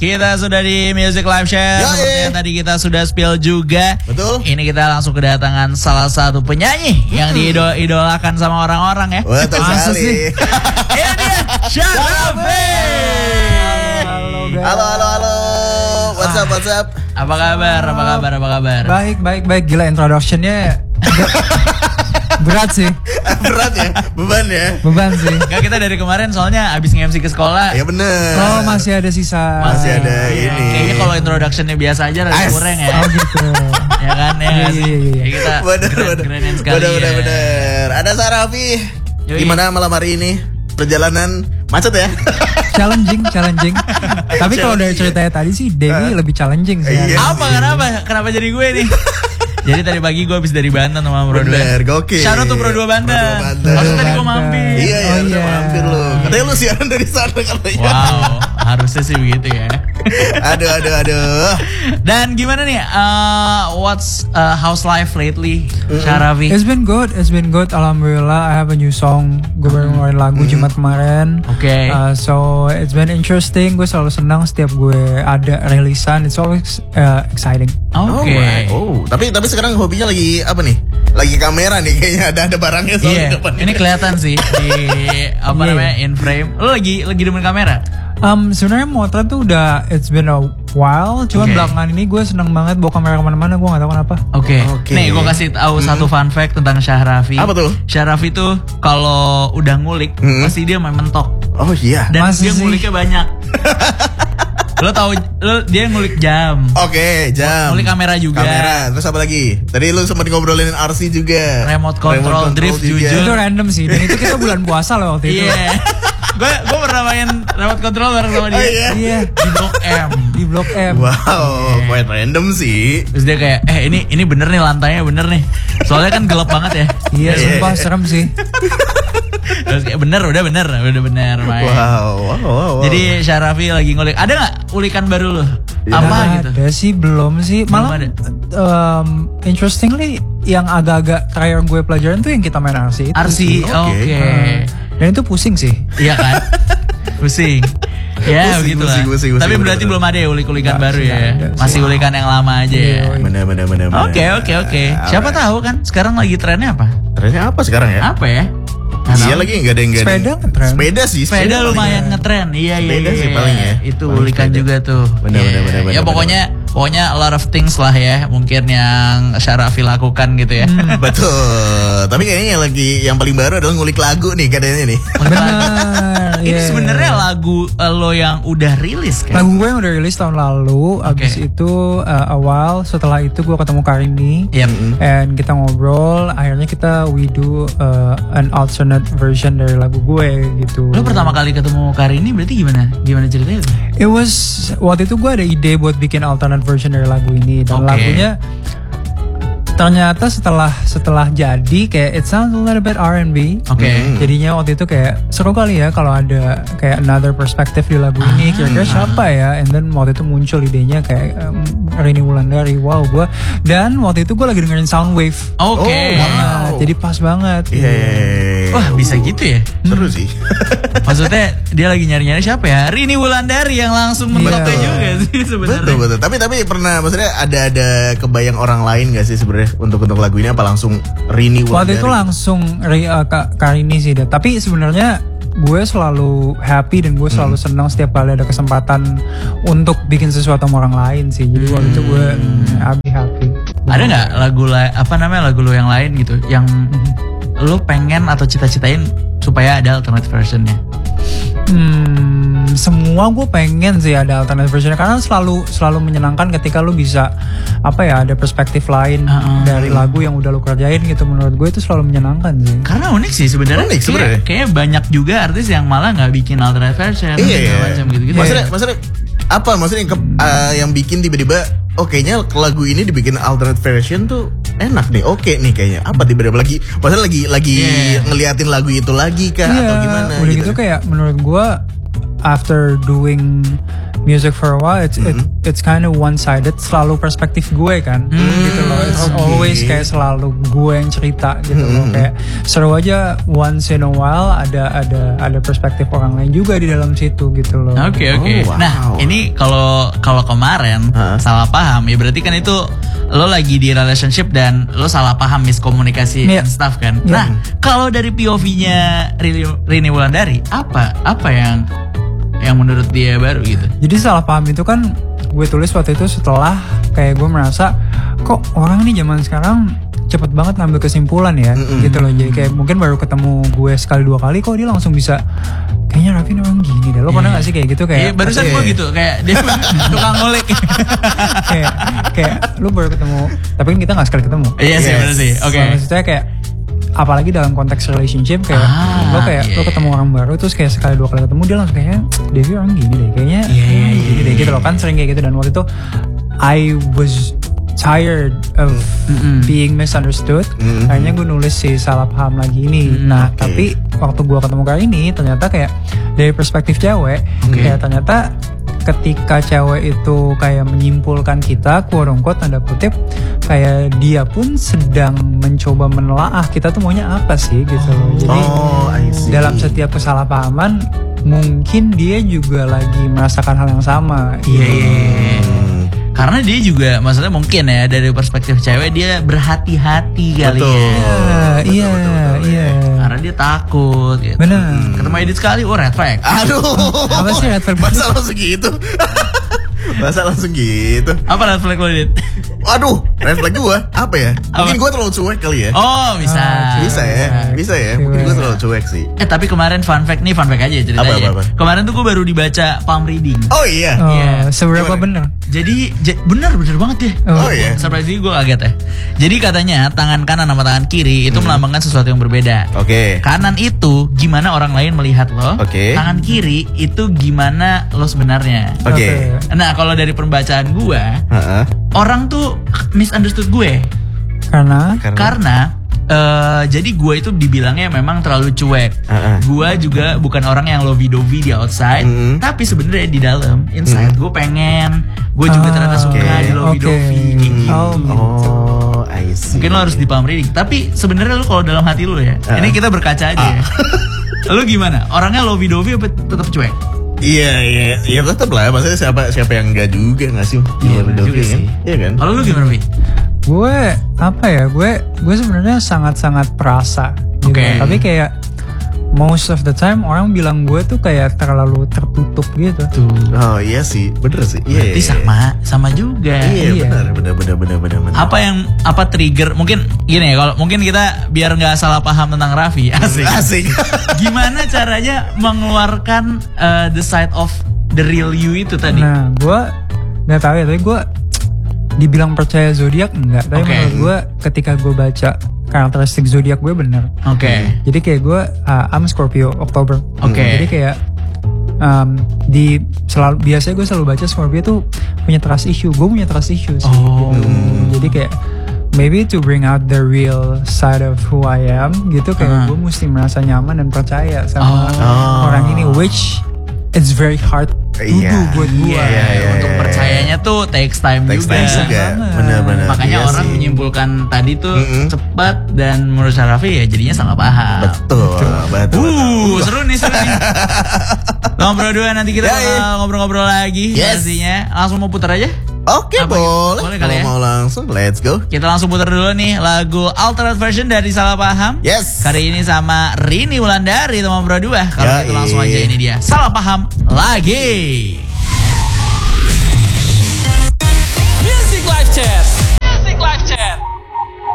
Kita sudah di Music Live Share. Seperti yang tadi kita sudah spill juga. Betul. Ini kita langsung kedatangan salah satu penyanyi yang diidolakan sama orang-orang ya. Betul sekali. Ini dia Syarafi. Halo. What's up? Apa kabar? Baik. Gila introduction-nya berat sih. Berat ya? Beban sih. Enggak, kita dari kemarin soalnya abis nge-MC ke sekolah. Ya bener. Oh, masih ada sisa. Masih ada ini. Kayaknya kalau introduction-nya biasa aja rada kurang ya. Oh gitu. Ya kan ya. Iya. Kita keren sekali. Bener. Ada Syarafi. Gimana malam hari ini? Perjalanan macet ya? Challenging. Tapi kalau dari ceritanya tadi sih Dewi lebih challenging sih. Iya. Kenapa jadi gue nih? Jadi tadi pagi gue habis dari Banten sama Pro 2. Bener, gokil. Shout out to Pro 2 Banten. Maksud tadi gue mampir. Iya, harusnya mampir lu. Katanya lu siaran dari sana katanya. Wow, harusnya sih begitu ya. Aduh. Dan gimana nih? What's how's life lately, Syarafi? It's been good. Alhamdulillah, I have a new song. Gue baru ngeluarin lagu Jumat kemarin. Oke. So it's been interesting. Gue selalu senang setiap gue ada rilisan. It's always exciting. Oke. Oh, tapi sekarang hobinya lagi apa nih? Lagi kamera nih kayaknya ada barangnya soalnya depan. Ini kelihatan sih di namanya in frame. Lo lagi demen kamera? Sebenarnya motret tuh udah it's been a while. Cuman belakangan ini gue seneng banget bawa kamera kemana-mana. Gue nggak tahu kenapa. Oke. Nih gue kasih tahu satu fun fact tentang Syarafi. Apa tuh? Syarafi tuh kalau udah ngulik pasti dia main mentok. Oh iya. Dan Masih dia sih. nguliknya banyak. Dia ngulik jam. Oke, jam. Ngulik kamera juga. Terus apa lagi? Tadi lu sempat ngobrolin RC juga. Remote control drift juga. Itu random sih. Dan itu kita bulan puasa loh waktu itu. Iya. Gue pernah main remote control bareng sama dia. Oh, iya? Iya. Di blok M. Wow, quite random sih. Terus dia kayak, ini bener nih lantainya bener nih. Soalnya kan gelap banget ya. Iya, sumpah serem sih. Terus kayak udah bener main. Wow. Jadi Syarafi lagi ngulik. Ada nggak ulikan baru lo? Apa gitu? Ada sih, belum sih. Malah interestingly yang agak-agak terakhir gue pelajaran tuh yang kita main RC itu. RC, oke. Dan itu pusing sih. Iya kan? Pusing. Ya begitulah. Pusing, Tapi berarti belum ada ya ulikan baru ya. ada. Masih ulikan yang lama aja ya. Bener. Oke. Siapa tahu kan sekarang lagi trennya apa? Trennya apa sekarang ya? Apa ya? Iya lagi nggak ada yang Sepeda ngetren. Sepeda Lumayan ngetren. Iya. Sepeda sih paling ya. Itu Paling ulikan sepeda. juga tuh. Bener. Ya pokoknya a lot of things lah ya. Mungkin yang Syarafi lakukan gitu ya. Betul. Tapi kayaknya yang paling baru adalah ngulik lagu nih katanya nih. Benar. Ini sebenarnya lagu lo yang udah rilis kan? Lagu gue yang udah rilis tahun lalu. Abis itu awal setelah itu gue ketemu Karini. Yep. And kita ngobrol. Akhirnya we do an alternate version dari lagu gue gitu. Lo pertama kali ketemu Karini berarti gimana? Gimana ceritanya? It was waktu itu gue ada ide buat bikin alternate version dari lagu ini. Dan lagunya ternyata setelah jadi kayak it sounds a little bit R&B. Oke. Jadinya waktu itu kayak seru kali ya kalau ada kayak another perspective di lagu ini. Kira-kira siapa ya? And then waktu itu muncul idenya kayak Rini Wulandari. Wow, dan waktu itu gue lagi dengerin Soundwave. Oke. Nah, jadi pas banget. Iya. Wah, bisa gitu ya? Seru sih. Maksudnya dia lagi nyari-nyari siapa ya? Rini Wulandari yang langsung mentoknya juga sih sebenarnya. Betul. Tapi pernah maksudnya ada kebayang orang lain gak sih sebenarnya untuk lagu ini apa langsung Rini Wulandari? Waktu itu langsung Karini sih. Tapi sebenarnya gue selalu happy dan gue selalu senang setiap kali ada kesempatan untuk bikin sesuatu sama orang lain sih. Jadi waktu itu gue happy. Ada nggak lagu lo yang lain gitu yang lo pengen atau cita-citain supaya ada alternate versionnya? Semua gue pengen sih ada alternate versionnya karena selalu menyenangkan ketika lu bisa ada perspektif lain dari lagu yang udah lu kerjain gitu. Menurut gue itu selalu menyenangkan sih. Karena unik sih sebenarnya. Kayak banyak juga artis yang malah nggak bikin alternate version. Macam gitu. Maksudnya apa? Maksudnya yang bikin tiba-tiba kayaknya lagu ini dibikin alternate version tuh enak nih. Oke nih kayaknya. Apa tiba-tiba lagi? Maksudnya lagi ngeliatin lagu itu lagi kah atau gimana? Udah gitu kayak menurut gue after doing music for a while, it's kind of one sided, selalu perspektif gue kan, gitu loh. It's always kayak selalu gue yang cerita gitu loh. Kayak seru aja once in a while ada perspektif orang lain juga di dalam situ gitu loh. Oke. wow. Nah, ini kalau kemarin salah paham ya berarti kan itu lo lagi di relationship dan lo salah paham miskomunikasi and stuff kan. Nah, kalau dari POV-nya Rini Wulandari apa yang menurut dia baru gitu? Jadi salah paham itu kan gue tulis waktu itu setelah kayak gue merasa kok orang nih zaman sekarang cepet banget ngambil kesimpulan ya gitu loh. Jadi kayak mungkin baru ketemu gue sekali 2 kali kok dia langsung bisa kayaknya Raffi orang gini deh. Lo pernah gak sih kayak gitu kayak barusan gue gitu kayak dia tukang ngulik. kayak lu baru ketemu tapi kan kita gak sekali ketemu. Iya sih bener sih. Oke. Maksudnya kayak apalagi dalam konteks relationship kayak lo ketemu orang baru terus kayak sekali 2 kali ketemu dia langsung kayak Devi orang gini deh kayaknya gini deh gitu loh kan, sering kayak gitu. Dan waktu itu I was tired of being misunderstood. Akhirnya gue nulis si salah paham lagi ini. Nah tapi waktu gue ketemu kali ini ternyata kayak dari perspektif cewek kayak ternyata ketika cewek itu kayak menyimpulkan kita quote-unquote tanda kutip kayak dia pun sedang mencoba menelaah kita tuh maunya apa sih gitu loh. Jadi dalam setiap kesalahpahaman mungkin dia juga lagi merasakan hal yang sama. Karena dia juga maksudnya mungkin ya dari perspektif cewek dia berhati-hati kali ya. Iya. Karena dia takut gitu. Benar. Ketemu Edit sekali, red flag. Aduh. Apa sih red flag? Masa langsung gitu? Apa red flag lo, Edit? Aduh, red flag gua apa ya? Mungkin gua terlalu cuek kali ya. Oh bisa ya. Mungkin gua terlalu cuek sih. Tapi kemarin fun fact aja ceritanya. Apa? Kemarin tuh gue baru dibaca palm reading. Oh iya. Seberapa benar? Jadi bener banget ya. Oh iya. Surprise gue kaget ya. Jadi katanya tangan kanan sama tangan kiri itu melambangkan sesuatu yang berbeda. Oke. Kanan itu gimana orang lain melihat lo. Oke. Tangan kiri itu gimana lo sebenarnya. Oke. Nah kalau dari pembacaan gue, orang tuh misunderstood gue. Karena jadi gue itu dibilangnya memang terlalu cuek. Gue juga bukan orang yang lovey-dovey di outside, tapi sebenarnya di dalam inside gue pengen, gue juga ternyata suka di lovey-dovey kayak gitu. Oh, I see. Mungkin lo harus di palm reading, tapi sebenarnya lo kalau dalam hati lo ya, ini kita berkaca aja ya. Lo gimana? Orangnya lovey-dovey apa tetap cuek? Iya tetap lah. Maksudnya siapa yang enggak juga nggak sih? Iya juga sih. Iya kan? Kalau lu gimana, Wi? Gue gue sebenarnya sangat perasa gitu. Tapi kayak most of the time orang bilang gue tuh kayak terlalu tertutup gitu. Oh iya sih, bener sih. Iya. Berarti sama juga. Iya. Bener. Apa trigger? Mungkin gini ya, kalau mungkin kita biar nggak salah paham tentang Raffi. Asik. Gimana caranya mengeluarkan the side of the real you itu tadi? Nah, gue nggak tahu ya, tapi gue dibilang percaya zodiak enggak, tapi menurut gue ketika gue baca karakteristik zodiak gue bener. Jadi kayak gue I'm Scorpio Oktober. Jadi kayak biasanya gue selalu baca Scorpio tuh punya trust issue. Gue punya trust issue sih. Jadi kayak maybe to bring out the real side of who I am gitu, kayak gue mesti merasa nyaman dan percaya sama orang ini, which it's very hard to do buat gue. Untuk percayanya tuh takes time juga. Bener. Makanya orang menyimpulkan tadi tuh cepat, dan menurut Raffi ya jadinya salah paham. Betul. Seru nih. Ngobrol dua, nanti kita bakal ngobrol-ngobrol lagi. Pastinya langsung mau putar aja. Oke, boleh kali ya. Mau langsung, let's go. Kita langsung putar dulu nih lagu alternate version dari Salah Paham. Kali ini sama Rini Wulandari, teman berdua. Kalau gitu langsung aja, ini dia Salah Paham lagi.